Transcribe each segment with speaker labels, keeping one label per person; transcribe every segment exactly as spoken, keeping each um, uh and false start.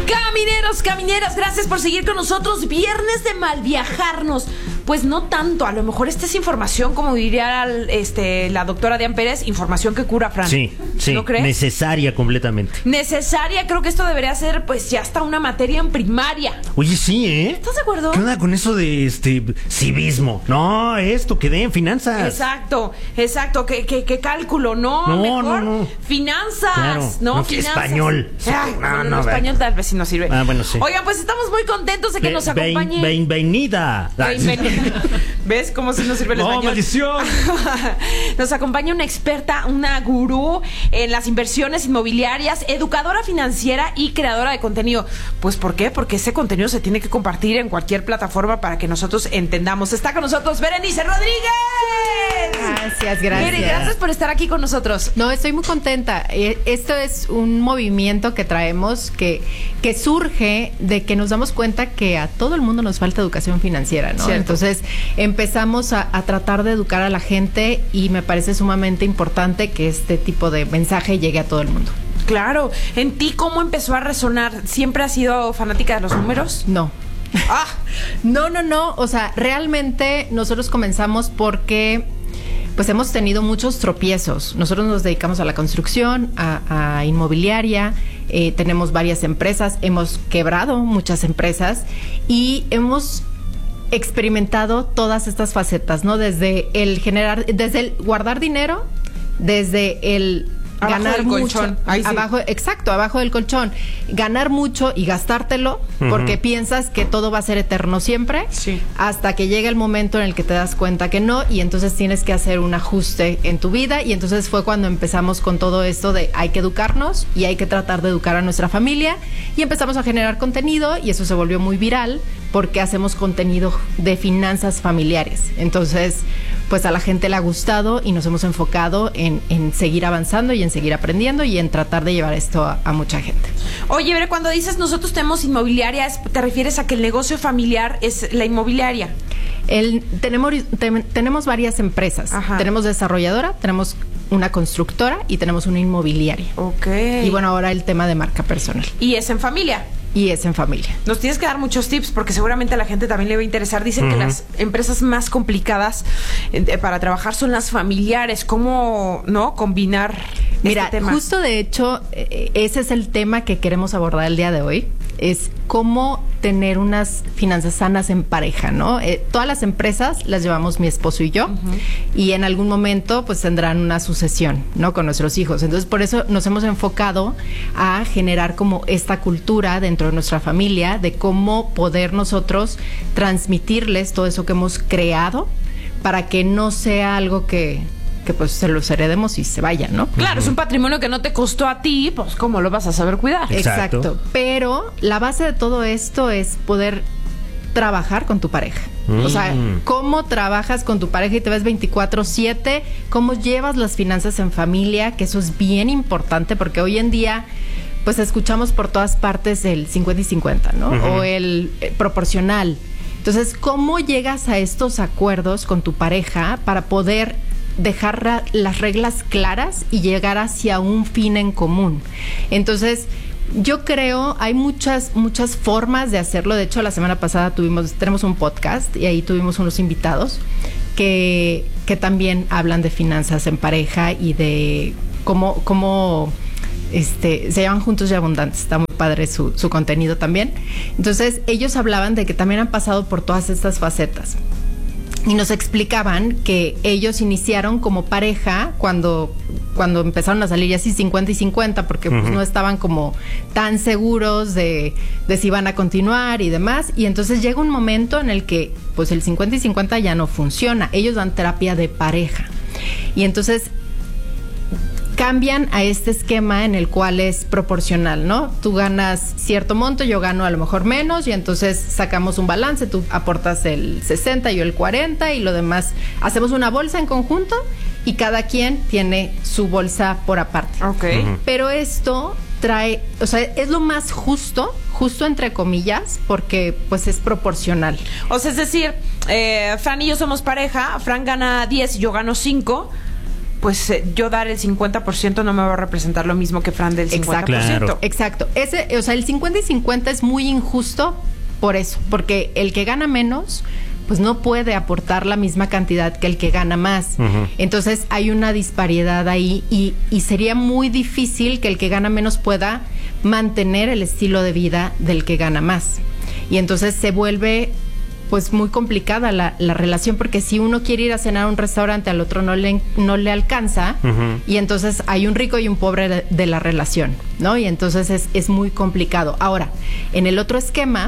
Speaker 1: Camineros, camineras, gracias por seguir con nosotros. Viernes de malviajarnos. Pues no tanto, a lo mejor esta es información, como diría este, la doctora Diane Pérez, información que cura, Fran.
Speaker 2: Sí, sí,
Speaker 1: ¿no crees?
Speaker 2: Necesaria completamente.
Speaker 1: Necesaria, creo que esto debería ser pues ya hasta una materia en primaria.
Speaker 2: Oye, sí, ¿eh?
Speaker 1: ¿Estás de acuerdo?
Speaker 2: ¿Qué onda con eso de este civismo? No, esto, que den finanzas.
Speaker 1: Exacto, exacto, que, que, que cálculo, no,
Speaker 2: no
Speaker 1: mejor
Speaker 2: no, no.
Speaker 1: finanzas,
Speaker 2: claro.
Speaker 1: no,
Speaker 2: no
Speaker 1: finanzas.
Speaker 2: Español.
Speaker 1: Ay,
Speaker 2: no,
Speaker 1: bueno,
Speaker 2: no,
Speaker 1: español tal vez sí nos sirve.
Speaker 2: Ah, bueno, sí.
Speaker 1: Oigan, pues estamos muy contentos de que
Speaker 2: Be-
Speaker 1: nos acompañe.
Speaker 2: ben- Bienvenida.
Speaker 1: Bienvenida. ¿Ves cómo si nos sirve el
Speaker 2: No,
Speaker 1: español?
Speaker 2: maldición.
Speaker 1: Nos acompaña una experta, una gurú en las inversiones inmobiliarias, educadora financiera y creadora de contenido. Pues ¿por qué? Porque ese contenido se tiene que compartir en cualquier plataforma para que nosotros entendamos. Está con nosotros Berenice Rodríguez.
Speaker 3: Gracias, gracias.
Speaker 1: Bere, gracias por estar aquí con nosotros.
Speaker 3: No, estoy muy contenta. Eh, Esto es un movimiento que traemos que, que surge de que nos damos cuenta que a todo el mundo nos falta educación financiera, ¿no?
Speaker 1: Cierto.
Speaker 3: Entonces empezamos a, a tratar de educar a la gente y me parece sumamente importante que este tipo de mensaje llegue a todo el mundo.
Speaker 1: Claro. ¿En ti cómo empezó a resonar? ¿Siempre has sido fanática de los números?
Speaker 3: No.
Speaker 1: Ah,
Speaker 3: No, no, no. O sea, realmente nosotros comenzamos porque pues hemos tenido muchos tropiezos. Nosotros nos dedicamos a la construcción, a, a inmobiliaria, eh, tenemos varias empresas, hemos quebrado muchas empresas y hemos experimentado todas estas facetas, ¿no? Desde el generar, desde el guardar dinero, desde el
Speaker 1: Abajo
Speaker 3: ganar
Speaker 1: del
Speaker 3: mucho,
Speaker 1: colchón. Ahí sí.
Speaker 3: abajo, exacto, abajo del colchón, ganar mucho y gastártelo
Speaker 2: Ujú.
Speaker 3: porque piensas que todo va a ser eterno siempre,
Speaker 1: Sí.
Speaker 3: hasta que llega el momento en el que te das cuenta que no y entonces tienes que hacer un ajuste en tu vida y entonces fue cuando empezamos con todo esto de hay que educarnos y hay que tratar de educar a nuestra familia y empezamos a generar contenido y eso se volvió muy viral porque hacemos contenido de finanzas familiares. Entonces, pues a la gente le ha gustado y nos hemos enfocado en, en seguir avanzando y en seguir aprendiendo y en tratar de llevar esto a, a mucha gente.
Speaker 1: oye, Bere, cuando dices nosotros tenemos inmobiliaria, ¿es- ¿te refieres a que el negocio familiar es la inmobiliaria?
Speaker 3: El, tenemos, tem- tenemos varias empresas.
Speaker 1: Ajá.
Speaker 3: Tenemos desarrolladora, tenemos una constructora y tenemos una inmobiliaria.
Speaker 1: Ok.
Speaker 3: Y bueno, ahora el tema de marca personal.
Speaker 1: ¿Y es en familia?
Speaker 3: Y es en familia.
Speaker 1: Nos tienes que dar muchos tips porque seguramente a la gente también le va a interesar. Dicen que las empresas más complicadas eh, para trabajar son las familiares. ¿Cómo, no, combinar
Speaker 3: Mira,
Speaker 1: este tema?
Speaker 3: justo de hecho, eh, ese es el tema que queremos abordar el día de hoy. Es cómo tener unas finanzas sanas en pareja, ¿no? Eh, todas las empresas las llevamos mi esposo y yo, uh-huh. y en algún momento pues tendrán una sucesión, ¿no? Con nuestros hijos. Entonces, por eso nos hemos enfocado a generar como esta cultura dentro de nuestra familia de cómo poder nosotros transmitirles todo eso que hemos creado para que no sea algo que... que pues se los heredemos y se vayan, ¿no?
Speaker 1: Claro, es un patrimonio que no te costó a ti, pues ¿cómo lo vas a saber cuidar?
Speaker 2: Exacto.
Speaker 3: Exacto. Pero la base de todo esto es poder trabajar con tu pareja.
Speaker 2: Mm.
Speaker 3: O sea, cómo trabajas con tu pareja y te ves veinticuatro siete, cómo llevas las finanzas en familia, que eso es bien importante porque hoy en día pues escuchamos por todas partes el cincuenta y cincuenta, ¿no?
Speaker 2: Uh-huh.
Speaker 3: O el eh, proporcional. Entonces, ¿cómo llegas a estos acuerdos con tu pareja para poder dejar ra- las reglas claras y llegar hacia un fin en común? Entonces, yo creo, hay muchas, muchas formas de hacerlo. De hecho, la semana pasada tuvimos, tenemos un podcast y ahí tuvimos unos invitados que, que también hablan de finanzas en pareja y de cómo, cómo este, se llaman Juntos y Abundantes. Está muy padre su, su contenido también. Entonces, ellos hablaban de que también han pasado por todas estas facetas. Y nos explicaban que ellos iniciaron como pareja cuando, cuando empezaron a salir ya así cincuenta y cincuenta, porque uh-huh. pues no estaban como tan seguros de, de si iban a continuar y demás. Y entonces llega un momento en el que pues el cincuenta y cincuenta ya no funciona. Ellos dan terapia de pareja. Y entonces cambian a este esquema en el cual es proporcional, ¿no? Tú ganas cierto monto, yo gano a lo mejor menos y entonces sacamos un balance, tú aportas el sesenta, yo el cuarenta y lo demás, hacemos una bolsa en conjunto y cada quien tiene su bolsa por aparte.
Speaker 1: Ok.
Speaker 2: Uh-huh.
Speaker 3: Pero esto trae, o sea, es lo más justo, justo entre comillas, porque pues es proporcional.
Speaker 1: O sea, es decir, eh, Fran y yo somos pareja, Fran gana diez y yo gano cinco. pues eh, yo dar el cincuenta por ciento no me va a representar lo mismo que Fran del cincuenta por ciento.
Speaker 2: Claro.
Speaker 3: Exacto. Ese, o sea, el cincuenta y cincuenta es muy injusto por eso, porque el que gana menos pues no puede aportar la misma cantidad que el que gana más. Uh-huh. Entonces hay una disparidad ahí y, y sería muy difícil que el que gana menos pueda mantener el estilo de vida del que gana más. Y entonces se vuelve pues muy complicada la, la relación, porque si uno quiere ir a cenar a un restaurante, al otro no le, no le alcanza, uh-huh. y entonces hay un rico y un pobre de, de la relación, ¿no? Y entonces es, es muy complicado. Ahora, en el otro esquema,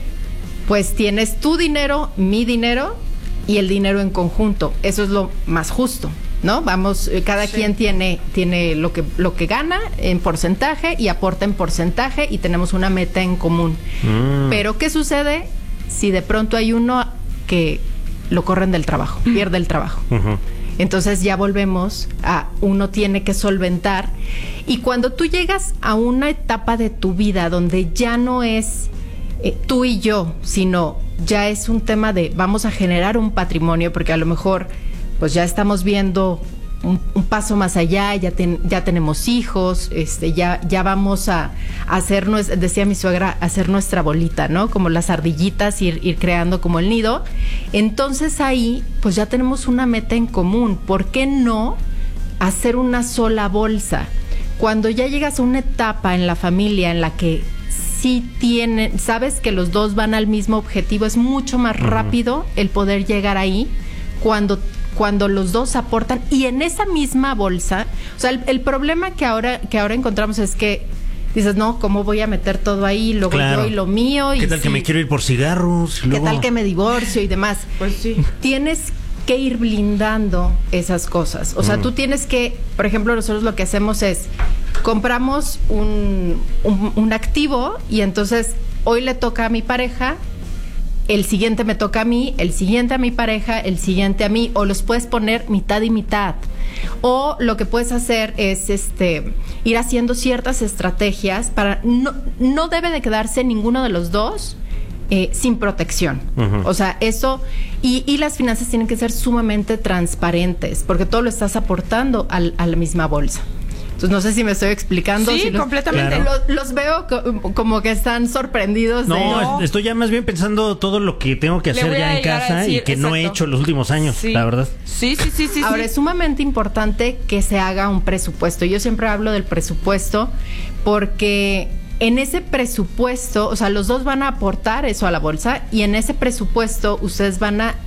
Speaker 3: pues tienes tu dinero, mi dinero y el dinero en conjunto. Eso es lo más justo, ¿no? Vamos, cada sí. quien tiene, tiene lo que, lo que gana en porcentaje y aporta en porcentaje y tenemos una meta en común. Mm. Pero, ¿qué sucede si de pronto hay uno que lo corren del trabajo, pierde el trabajo? Uh-huh. Entonces ya volvemos a uno tiene que solventar. Y cuando tú llegas a una etapa de tu vida donde ya no es Eh, tú y yo, sino ya es un tema de vamos a generar un patrimonio, porque a lo mejor pues ya estamos viendo un, un paso más allá, ya, ten, ya tenemos hijos, este, ya, ya vamos a, a hacer, decía mi suegra, hacer nuestra bolita, ¿no? Como las ardillitas, ir, ir creando como el nido. Entonces ahí pues ya tenemos una meta en común. ¿Por qué no hacer una sola bolsa? Cuando ya llegas a una etapa en la familia en la que sí tienen, sabes que los dos van al mismo objetivo, es mucho más uh-huh. rápido el poder llegar ahí cuando, cuando los dos aportan. Y en esa misma bolsa, o sea, el, el problema que ahora, que ahora encontramos es que dices, no, ¿cómo voy a meter todo ahí? Luego
Speaker 2: claro.
Speaker 3: yo y lo mío.
Speaker 2: ¿Qué
Speaker 3: y
Speaker 2: tal
Speaker 3: sí.
Speaker 2: que me quiero ir por cigarros?
Speaker 3: ¿Qué
Speaker 2: luego...
Speaker 3: tal que me divorcio y demás?
Speaker 1: Pues sí.
Speaker 3: Tienes que ir blindando esas cosas. O sea, mm. tú tienes que, por ejemplo, nosotros lo que hacemos es compramos un, un, un activo y entonces hoy le toca a mi pareja, el siguiente me toca a mí, el siguiente a mi pareja, el siguiente a mí, o los puedes poner mitad y mitad. O lo que puedes hacer es este ir haciendo ciertas estrategias para no, no debe de quedarse ninguno de los dos Eh, sin protección. Uh-huh. O sea, eso, y, y las finanzas tienen que ser sumamente transparentes, porque todo lo estás aportando al, a la misma bolsa. Entonces, no sé si me estoy explicando.
Speaker 1: Sí,
Speaker 3: si los,
Speaker 1: completamente.
Speaker 3: Claro. Los, los veo co- como que están sorprendidos.
Speaker 2: No,
Speaker 3: de,
Speaker 2: no, estoy ya más bien pensando todo lo que tengo que hacer ya en casa decir, y que exacto. no he hecho los últimos años,
Speaker 1: sí.
Speaker 2: la verdad.
Speaker 1: Sí, sí, sí, sí.
Speaker 3: Ahora,
Speaker 1: sí.
Speaker 3: es sumamente importante que se haga un presupuesto. Yo siempre hablo del presupuesto porque en ese presupuesto, o sea, los dos van a aportar eso a la bolsa y en ese presupuesto ustedes van a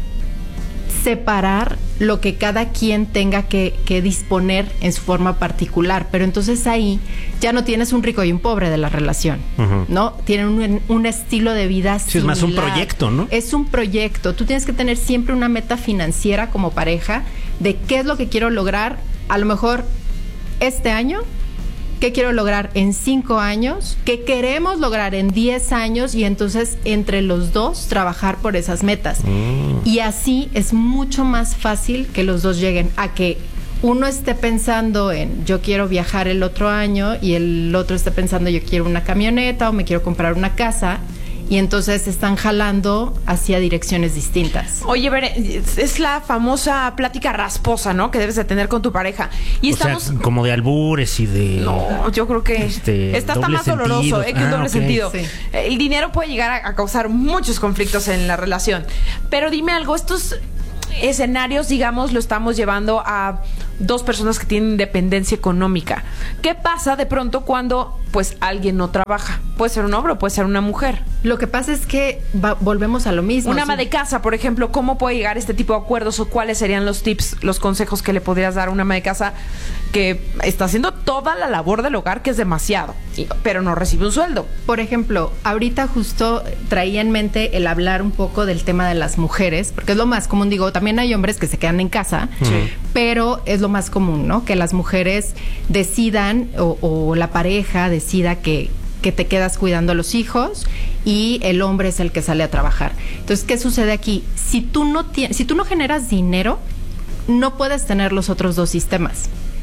Speaker 3: separar lo que cada quien tenga que, que disponer en su forma particular. Pero entonces ahí ya no tienes un rico y un pobre de la relación, uh-huh. ¿no? Tienen un, un estilo de vida
Speaker 2: sí,
Speaker 3: similar.
Speaker 2: es más un proyecto, ¿no?
Speaker 3: Es un proyecto. Tú tienes que tener siempre una meta financiera como pareja de qué es lo que quiero lograr, a lo mejor este año, qué quiero lograr en cinco años, qué queremos lograr en diez años y entonces entre los dos trabajar por esas metas. Mm. Y así es mucho más fácil que los dos lleguen a que uno esté pensando en yo quiero viajar el otro año y el otro esté pensando yo quiero una camioneta o me quiero comprar una casa. Y entonces están jalando hacia direcciones distintas.
Speaker 1: Oye, Bere, es la famosa plática rasposa, ¿no? Que debes de tener con tu pareja. Y
Speaker 2: o
Speaker 1: estamos
Speaker 2: sea, como de albures y de...
Speaker 1: No, yo creo que
Speaker 2: este,
Speaker 1: está hasta más doloroso, ¿eh? Que un
Speaker 2: ah,
Speaker 1: doble
Speaker 2: okay.
Speaker 1: sentido.
Speaker 3: Sí.
Speaker 1: El dinero puede llegar a, a causar muchos conflictos en la relación. Pero dime algo, estos escenarios, digamos, lo estamos llevando a dos personas que tienen independencia económica. ¿Qué pasa de pronto cuando, pues, alguien no trabaja? Puede ser un hombre o puede ser una mujer.
Speaker 3: Lo que pasa es que va, volvemos a lo mismo.
Speaker 1: Una
Speaker 3: sí.
Speaker 1: ama de casa, por ejemplo, ¿cómo puede llegar a este tipo de acuerdos o cuáles serían los tips, los consejos que le podrías dar a una ama de casa que está haciendo toda la labor del hogar, que es demasiado, pero no recibe un sueldo?
Speaker 3: Por ejemplo, ahorita justo traía en mente el hablar un poco del tema de las mujeres, porque es lo más común, digo, también hay hombres que se quedan en casa, sí. pero es lo más común, ¿no? Que las mujeres decidan o, o la pareja decida que, que te quedas cuidando a los hijos y el hombre es el que sale a trabajar. Entonces, ¿qué sucede aquí? Si tú no tienes, si tú no generas dinero, no puedes tener los otros dos sistemas.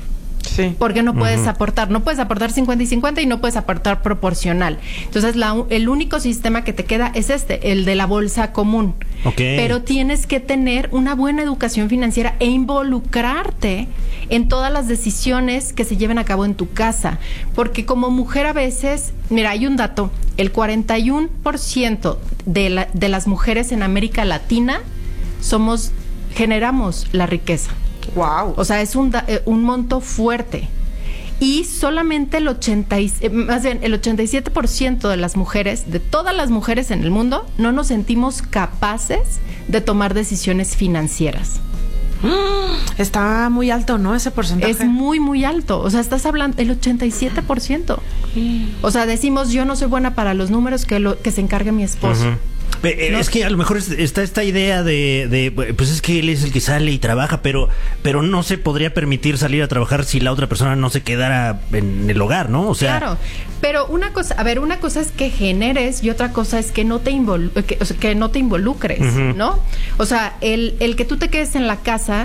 Speaker 1: Sí.
Speaker 3: Porque no puedes uh-huh. aportar, no puedes aportar cincuenta y cincuenta y no puedes aportar proporcional. Entonces, la, el único sistema que te queda es este, el de la bolsa común.
Speaker 2: Okay.
Speaker 3: Pero tienes que tener una buena educación financiera e involucrarte en todas las decisiones que se lleven a cabo en tu casa. Porque como mujer a veces, mira, hay un dato, el cuarenta y uno por ciento de, la, de las mujeres en América Latina somos, generamos la riqueza.
Speaker 1: Wow.
Speaker 3: O sea, es un, eh, un monto fuerte. Y solamente el ochenta, eh, más bien, el ochenta y siete por ciento de las mujeres, de todas las mujeres en el mundo, no nos sentimos capaces de tomar decisiones financieras.
Speaker 1: Está muy alto, ¿no? Ese porcentaje.
Speaker 3: Es muy, muy alto. O sea, estás hablando el ochenta y siete por ciento. O sea, decimos, yo no soy buena para los números, que, lo, que se encargue mi esposo.
Speaker 2: Uh-huh. Eh, ¿No? Es que a lo mejor está esta idea de, de, pues es que él es el que sale y trabaja, pero pero no se podría permitir salir a trabajar si la otra persona no se quedara en el hogar, ¿no? O sea,
Speaker 3: claro, pero una cosa, a ver, una cosa es que generes y otra cosa es que no te involu- que, o sea, que no te involucres, uh-huh. ¿no? O sea, el, el que tú te quedes en la casa,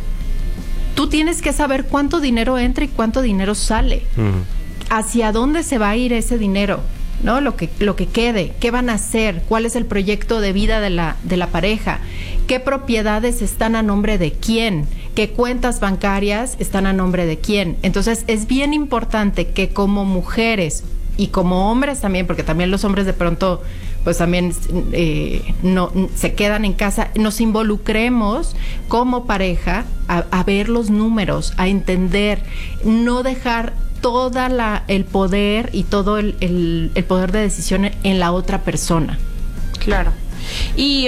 Speaker 3: tú tienes que saber cuánto dinero entra y cuánto dinero sale. Uh-huh. ¿Hacia dónde se va a ir ese dinero? ¿No? Lo que, lo que quede, qué van a hacer, cuál es el proyecto de vida de la, de la pareja, qué propiedades están a nombre de quién, qué cuentas bancarias están a nombre de quién. Entonces, es bien importante que como mujeres y como hombres también, porque también los hombres de pronto, pues también eh, no se quedan en casa, nos involucremos como pareja a, a ver los números, a entender, no dejar toda la el poder y todo el, el, el poder de decisión en la otra persona.
Speaker 1: Claro. Y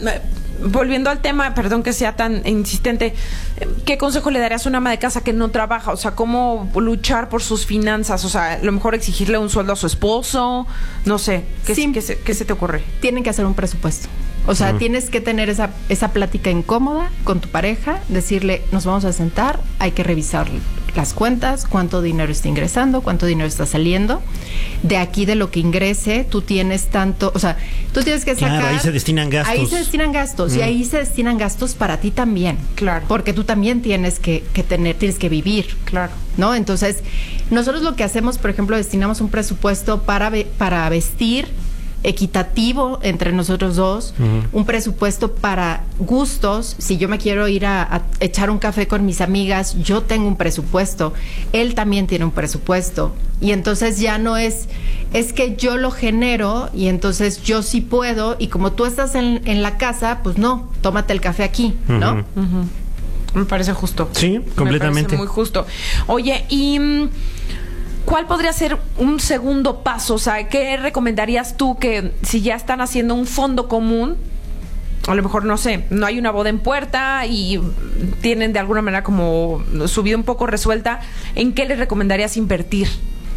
Speaker 1: uh, volviendo al tema, perdón que sea tan insistente, ¿qué consejo le darías a una ama de casa que no trabaja? O sea, ¿cómo luchar por sus finanzas? O sea, a lo mejor exigirle un sueldo a su esposo, no sé, ¿qué, sí. ¿qué, se, qué se te ocurre?
Speaker 3: Tienen que hacer un presupuesto. O sea, uh-huh. tienes que tener esa, esa plática incómoda con tu pareja, decirle, nos vamos a sentar, hay que revisar las cuentas, cuánto dinero está ingresando, cuánto dinero está saliendo. De aquí, de lo que ingrese, tú tienes tanto, o sea, tú tienes que sacar...
Speaker 2: Claro, ahí se destinan gastos.
Speaker 3: Ahí se destinan gastos mm. y ahí se destinan gastos para ti también.
Speaker 1: Claro.
Speaker 3: Porque tú también tienes que, que tener, tienes que vivir.
Speaker 1: Claro.
Speaker 3: ¿No? Entonces, nosotros lo que hacemos, por ejemplo, destinamos un presupuesto para, ve- para vestir, equitativo entre nosotros dos, uh-huh. un presupuesto para gustos. Si yo me quiero ir a, a echar un café con mis amigas, yo tengo un presupuesto, él también tiene un presupuesto, y entonces ya no es es que yo lo genero y entonces yo sí puedo, y como tú estás en, en la casa, pues no, tómate el café aquí, uh-huh. ¿no?
Speaker 1: Uh-huh. Me parece justo.
Speaker 2: Sí, completamente.
Speaker 1: Me parece muy justo. Oye, y ¿cuál podría ser un segundo paso? O sea, ¿qué recomendarías tú que si ya están haciendo un fondo común, a lo mejor, no sé, no hay una boda en puerta y tienen de alguna manera como su vida un poco resuelta, ¿en qué les recomendarías invertir?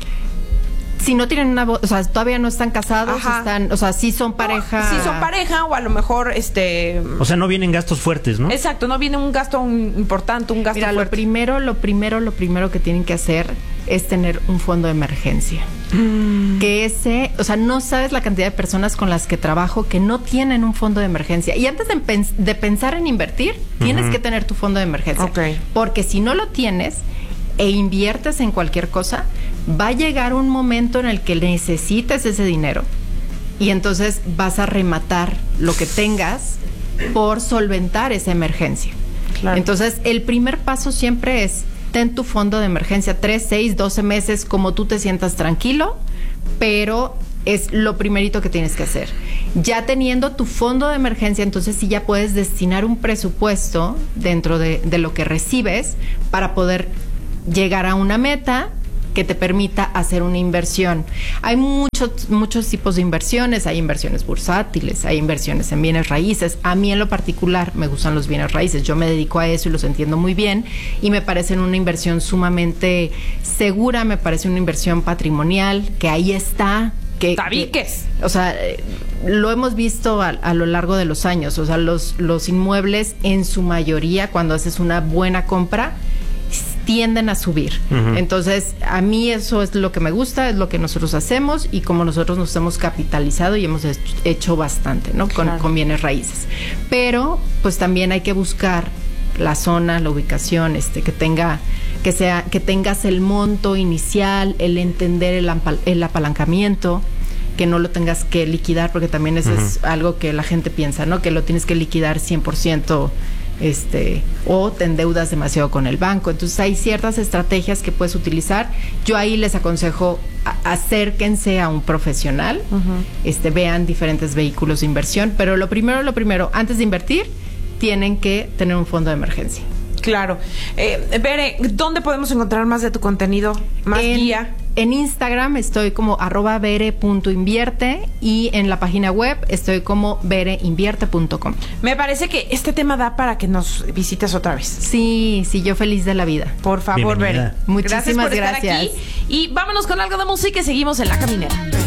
Speaker 3: Si no tienen una boda, o sea, todavía no están casados,
Speaker 1: Ajá.
Speaker 3: están, o sea, sí son pareja.
Speaker 1: No, sí son pareja, o a lo mejor, este...
Speaker 2: O sea, no vienen gastos fuertes, ¿no?
Speaker 1: Exacto, no viene un gasto un, importante, un gasto
Speaker 3: Mira,
Speaker 1: fuerte.
Speaker 3: lo primero, lo primero, lo primero que tienen que hacer es tener un fondo de emergencia. Mm. Que ese, o sea, no sabes la cantidad de personas con las que trabajo que no tienen un fondo de emergencia. Y antes de, pens- de pensar en invertir, uh-huh. tienes que tener tu fondo de emergencia.
Speaker 1: Okay.
Speaker 3: Porque si no lo tienes e inviertes en cualquier cosa, va a llegar un momento en el que necesites ese dinero y entonces vas a rematar lo que tengas por solventar esa emergencia. Claro. Entonces, el primer paso siempre es ten tu fondo de emergencia, tres, seis, doce meses, como tú te sientas tranquilo, pero es lo primerito que tienes que hacer. Ya teniendo tu fondo de emergencia, entonces sí ya puedes destinar un presupuesto dentro de, de lo que recibes para poder llegar a una meta que te permita hacer una inversión. Hay muchos muchos tipos de inversiones, hay inversiones bursátiles, hay inversiones en bienes raíces. A mí en lo particular me gustan los bienes raíces, yo me dedico a eso y los entiendo muy bien y me parecen una inversión sumamente segura, me parece una inversión patrimonial que ahí está. Que,
Speaker 1: ¡Tabiques!
Speaker 3: Que, o sea, lo hemos visto a, a lo largo de los años, o sea, los, los inmuebles en su mayoría, cuando haces una buena compra, tienden a subir. Uh-huh. Entonces, a mí eso es lo que me gusta, es lo que nosotros hacemos y como nosotros nos hemos capitalizado y hemos hecho bastante, ¿no? Con, claro. con bienes raíces. Pero, pues también hay que buscar la zona, la ubicación, este, que tenga, que sea, que tengas el monto inicial, el entender el, ampal- el apalancamiento, que no lo tengas que liquidar, porque también eso uh-huh. es algo que la gente piensa, ¿no? Que lo tienes que liquidar cien por ciento, este, o te endeudas demasiado con el banco. Entonces hay ciertas estrategias que puedes utilizar. Yo ahí les aconsejo a- acérquense a un profesional, uh-huh. este, vean diferentes vehículos de inversión, pero lo primero, lo primero, antes de invertir, tienen que tener un fondo de emergencia.
Speaker 1: Claro. Eh, Bere, ¿dónde podemos encontrar más de tu contenido? Más
Speaker 3: en,
Speaker 1: guía.
Speaker 3: En Instagram estoy como arroba bere punto invierte y en la página web estoy como bere invierte punto com.
Speaker 1: Me parece que este tema da para que nos visites otra vez.
Speaker 3: Sí, sí, yo feliz de la vida.
Speaker 1: Por favor, Bere.
Speaker 3: Muchísimas
Speaker 1: gracias por
Speaker 3: gracias.
Speaker 1: estar aquí. Y vámonos con algo de música y seguimos en La Caminera.